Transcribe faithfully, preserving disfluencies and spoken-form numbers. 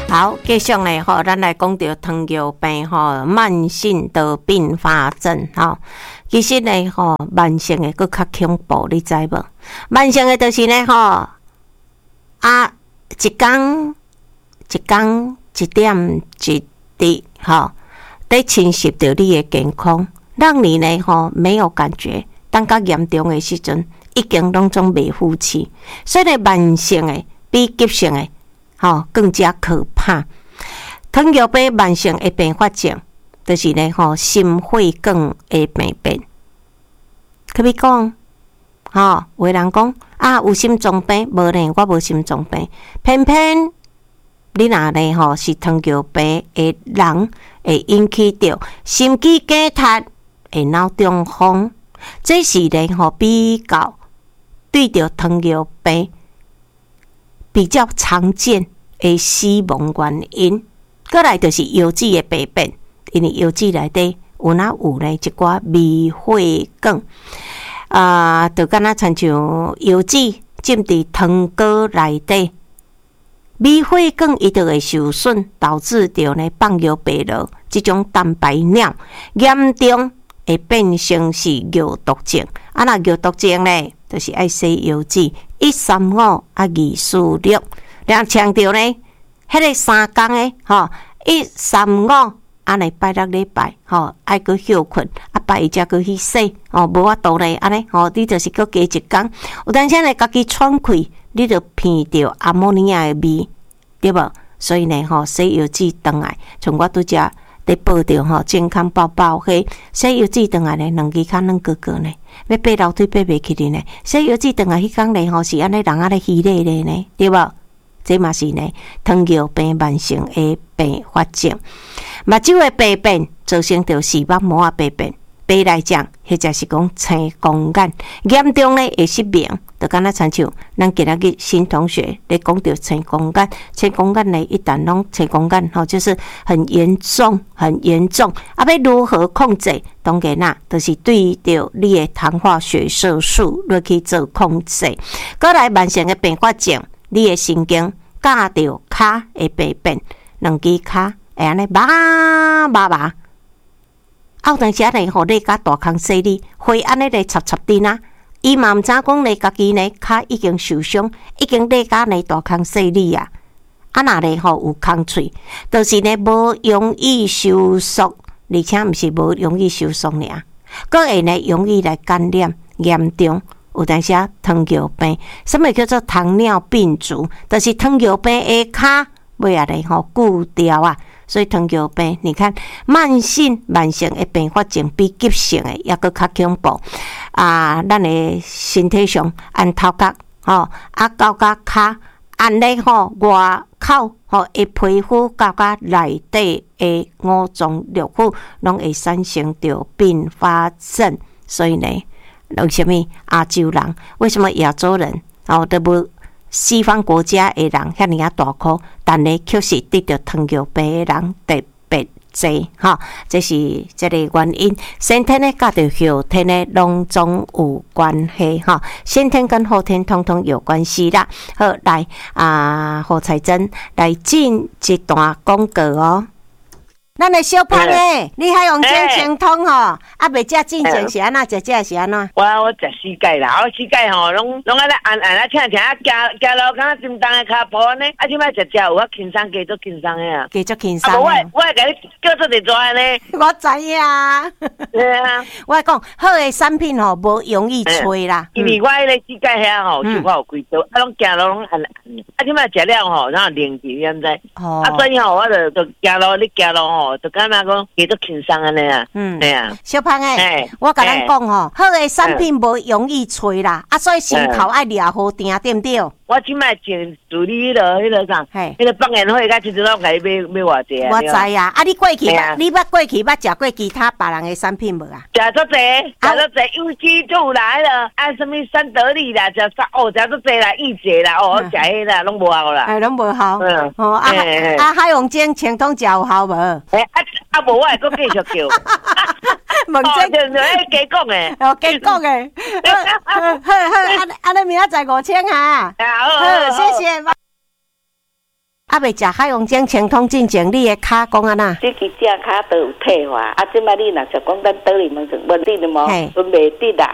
好，继续呢吼，咱来讲到糖尿病吼，慢性的并发症吼。其实呢吼，慢性的佫较恐怖，你知无？慢性的就是呢吼，啊，一工一工一点一滴吼，在侵蚀着你的健康，让你呢吼没有感觉。当较严重的时阵，已经拢总袂呼气。所以呢，慢性的比急性的吼更加可怕。糖尿病慢性的并发症，就是呢吼心血管的病变。可比讲，吼有的人讲啊有心脏病，无呢我无心脏病，偏偏你若呢吼是糖尿病的人，会引起着心肌梗塞、会脑中风，这是呢吼比较对着糖尿病比较常见的死亡原因。过来就是腰子的病变，因为腰子内底有哪有呢一寡微血管，啊、呃，就敢若亲像腰子浸伫糖果内底，微血管伊就会受损，导致着呢放尿白落这种蛋白尿，严重会变成是尿毒症。啊，那尿毒症呢，就是爱洗腰子，一三五啊二四六，两强调呢。迄个三工诶，吼，一三五安尼拜六礼拜，吼，爱去休困，啊拜一才去去洗，吼，无法度咧，安尼，吼，你就是搁加一工。有当时呢，家己喘气，你就闻到阿莫尼亚诶味，对无？所以呢，吼，洗腰子转来，像我拄则咧报着吼，健康宝宝嘿，洗腰子转来呢，两支骹软哥哥呢，要爬楼梯爬袂起哩呢，洗腰子转来迄工呢，吼是安尼人啊咧虚咧咧呢，对无？这嘛是呢，糖尿病慢性的并发症，目睭的病变造成着视网膜啊病变，白来讲，或者是讲青光眼，严重呢会失明，就敢若亲像咱今仔日新同学咧讲到青光眼，青光眼呢一旦拢青光眼吼，就是很严重，很严重，啊要如何控制？当然啦，就是对着你的糖化血色素落去做控制。过来慢性的并发症。你的神经架着骹会病变，两支骹会安尼麻麻麻。啊，有当时呢，互你甲大空细哩，会安尼咧插插滴啊。伊嘛毋知讲你家己呢骹已经受伤，已经咧甲呢大空细哩啊。啊，若咧吼有空喙，就是呢无容易收缩，而且毋是无容易收缩尔，佫会呢容易来感染严重。有当时糖尿病，什么叫做糖尿病足？就是糖尿病的骹尾啊咧吼固掉啊，所以糖尿病你看慢性慢性的并发症比急性的也搁较恐怖啊！咱的身体上按头壳吼啊到甲骹按咧吼外口吼的皮肤到甲内底的五脏六腑拢会产生着并发症，所以呢。为什么亚洲人？为什么亚洲人？哦，都无西方国家的人遐尼啊大颗，但呢却是得着糖尿病的人特别多，哈，这是这个原因。先天呢，甲着后天呢，拢总有关系，哈。先天跟后天通通有关系啦。好，来啊，何彩珍来进一段广告哦。咱的小胖诶，你还用健清通吼？啊，袂食进前是安怎？食食是安怎？ 我我食膝盖啦，我膝盖吼，拢拢安尼按按啊，请请啊，行行路敢若震动诶骹步安尼，啊，即摆食食有啊轻松，加足轻松诶啊， 加足轻松。 啊，我我会甲你叫做一抓呢。 我知影。对啊，我讲好诶产品吼，无容易吹啦。 因为我迄个膝盖遐吼，就我有几刀，啊，拢行路拢按按，啊，即摆食了吼，然后灵气，你毋知？哦。啊，所以吼，我就就行路，你行路吼。就敢若讲加足轻松安尼啊，嗯，对啊， 小胖诶，我甲咱讲吼，好诶产品无容易吹啦，啊，所以心口爱抓好定，对不对？我即摆前助理迄个迄个啥，迄个放烟火，甲其实拢甲你买买偌济啊？ 我知啊，啊，你过去，你捌过去捌食过其他别人诶产品无啊？ 食足济，食足济，尤其就有来了，啊，什么三得利啦，食啥哦，食足济啦，益姐啦，哦，食迄啦，拢无效啦， 哎，拢无效，嗯，哦，啊啊，海洋精清通食有效无？诶， 啊啊，无我会搁继续叫。 问这就就加讲诶， 哦，加讲诶，好好好，安安尼明仔载五千哈，好，谢谢。 啊，未食海王精清通进前，你的骹讲安那？ 这支只骹都有退化，啊，即摆你若是讲咱倒里问问题的无，阮袂得啦。